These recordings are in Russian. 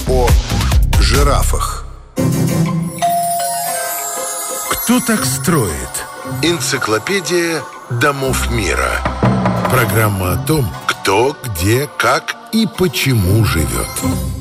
о жирафах. Кто так строит? Энциклопедия домов мира. Программа о том, кто, где, как и почему живет.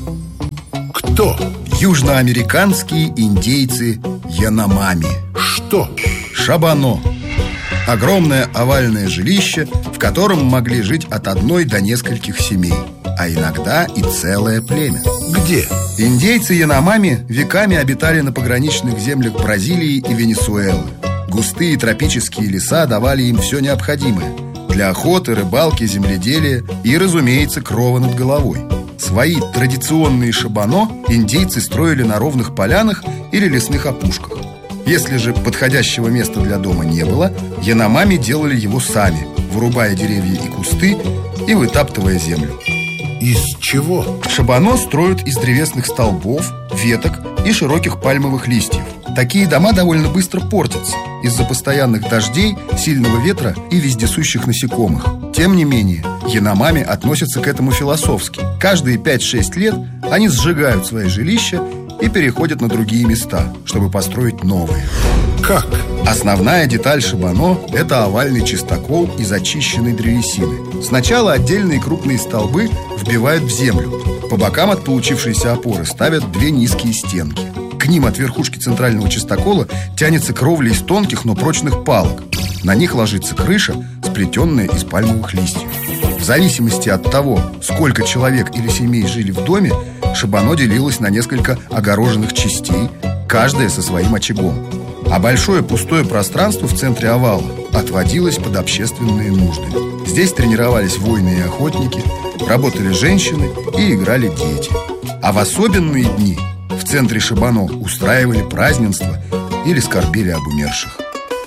Кто? Южноамериканские индейцы Яномами. Что? Шабано. Огромное овальное жилище, в котором могли жить от одной до нескольких семей, а иногда и целое племя. Где? Индейцы Яномами веками обитали на пограничных землях Бразилии и Венесуэлы. Густые тропические леса давали им все необходимое для охоты, рыбалки, земледелия и, разумеется, крова над головой. Свои традиционные шабано индейцы строили на ровных полянах или лесных опушках. Если же подходящего места для дома не было, Яномами делали его сами, вырубая деревья и кусты и вытаптывая землю. Из чего? Шабано строят из древесных столбов, веток и широких пальмовых листьев. Такие дома довольно быстро портятся из-за постоянных дождей, сильного ветра и вездесущих насекомых. Тем не менее, Яномами относятся к этому философски. Каждые 5-6 лет они сжигают свои жилища и переходят на другие места, чтобы построить новые. Как? Основная деталь шабано – это овальный чистокол из очищенной древесины. Сначала отдельные крупные столбы вбивают в землю. По бокам от получившейся опоры ставят 2 низкие стенки. К ним от верхушки центрального чистокола тянется кровля из тонких, но прочных палок. На них ложится крыша, сплетенная из пальмовых листьев. В зависимости от того, сколько человек или семей жили в доме, шабано делилось на несколько огороженных частей, каждая со своим очагом. А большое пустое пространство в центре овала отводилось под общественные нужды. Здесь тренировались воины и охотники, работали женщины и играли дети. А в особенные дни в центре шабано устраивали празднества или скорбели об умерших.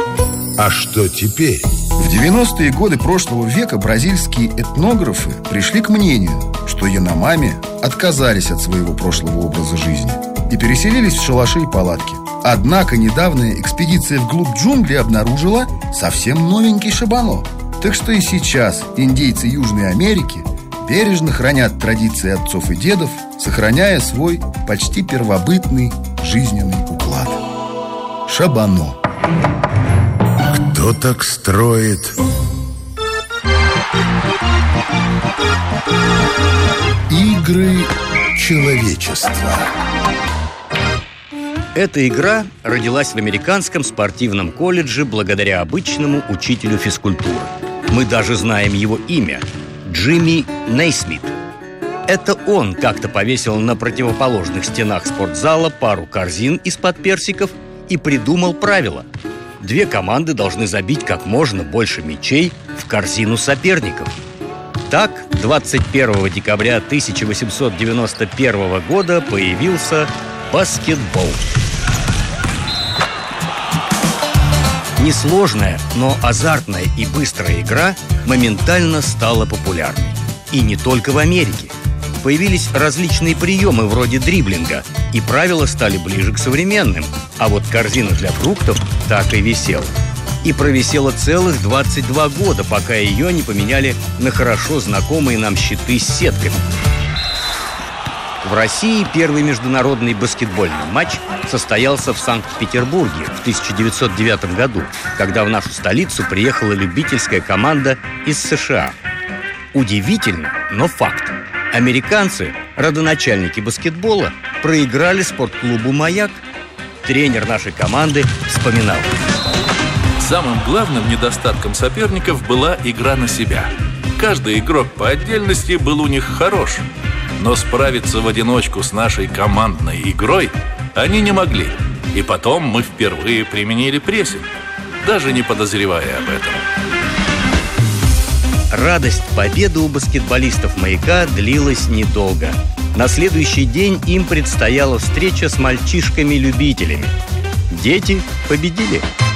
А что теперь? В 90-е годы прошлого века бразильские этнографы пришли к мнению, что Яномами отказались от своего прошлого образа жизни и переселились в шалаши и палатки. Однако недавняя экспедиция вглубь джунглей обнаружила совсем новенький шабано. Так что и сейчас индейцы Южной Америки бережно хранят традиции отцов и дедов, сохраняя свой почти первобытный жизненный уклад. Шабано. Кто так строит? Игры человечества. Эта игра родилась в американском спортивном колледже благодаря обычному учителю физкультуры. Мы даже знаем его имя – Джимми Нейсмит. Это он как-то повесил на противоположных стенах спортзала пару корзин из-под персиков и придумал правило: 2 команды должны забить как можно больше мячей в корзину соперников. Так, 21 декабря 1891 года появился баскетбол. Несложная, но азартная и быстрая игра моментально стала популярной. И не только в Америке. Появились различные приемы вроде дриблинга, и правила стали ближе к современным. А вот корзина для фруктов так и висела. И провисела целых 22 года, пока ее не поменяли на хорошо знакомые нам щиты с сетками. В России первый международный баскетбольный матч состоялся в Санкт-Петербурге в 1909 году, когда в нашу столицу приехала любительская команда из США. Удивительно, но факт. Американцы, родоначальники баскетбола, проиграли спортклубу «Маяк». Тренер нашей команды вспоминал: самым главным недостатком соперников была игра на себя. Каждый игрок по отдельности был у них хорош, но справиться в одиночку с нашей командной игрой они не могли. И потом мы впервые применили прессинг, даже не подозревая об этом. Радость победы у баскетболистов «Маяка» длилась недолго. На следующий день им предстояла встреча с мальчишками-любителями. Дети победили.